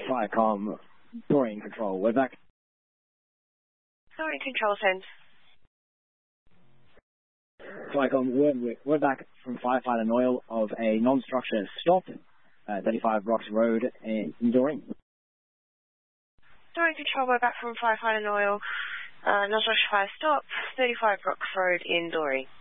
Viacom, Doreen Control, we're back. Doreen Control, send. Viacom, we're back from Firefighter Noyle of a non-structure stop, 35 Rocks Road in Doreen. Doreen Control, we're back from Firefighter Noyle, non-structure fire stop, 35 Rocks Road in Doreen.